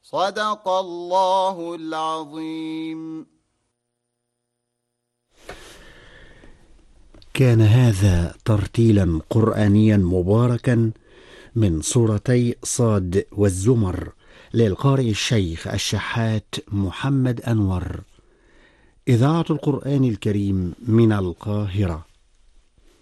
صدق الله العظيم. كان هذا ترتيلا قرآنيا مباركا من سورتي صاد والزمر للقارئ الشيخ الشحات محمد أنور، إذاعة القرآن الكريم من القاهرة.